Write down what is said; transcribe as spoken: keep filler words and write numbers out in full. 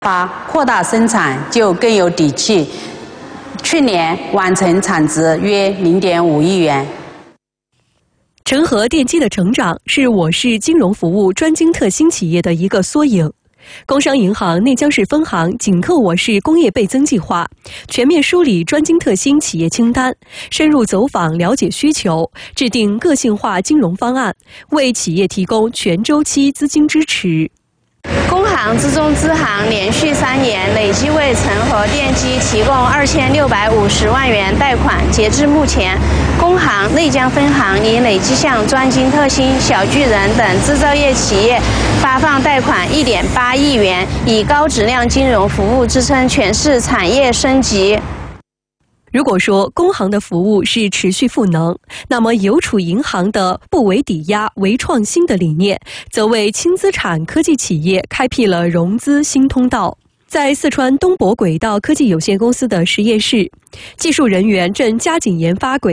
发，扩大生产就更有底气。去年完成产值约零点五亿元。 成和电机的成长是我市金融服务专精特新企业的一个缩影。工商银行内江市分行紧扣我市工业倍增计划，全面梳理专精特新企业清单，深入走访了解需求，制定个性化金融方案，为企业提供全周期资金支持。 工行资中支行连续三年累计为成和电机提供二千六百五十万元贷款。截至目前，工行内江分行已累计向专精特新、小巨人等制造业企业发放贷款一点八亿元，以高质量金融服务支撑全市产业升级。 如果说工行的服务是持续赋能，那么邮储银行的不为抵押、为创新的理念，则为轻资产科技企业开辟了融资新通道。在四川东博轨道科技有限公司的实验室，技术人员正加紧研发轨